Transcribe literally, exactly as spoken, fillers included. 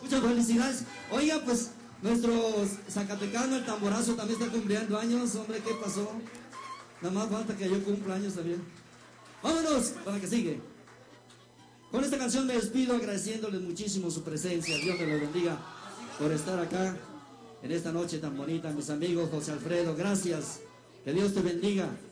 Muchas felicidades. Oiga, pues nuestro zacatecano, el tamborazo, también está cumpliendo años. Hombre, ¿qué pasó? Nada más falta que yo cumpla años también. Vámonos para que sigue. Con esta canción me despido agradeciéndoles muchísimo su presencia. Dios me los bendiga por estar acá en esta noche tan bonita. Mis amigos, José Alfredo, gracias. Que Dios te bendiga.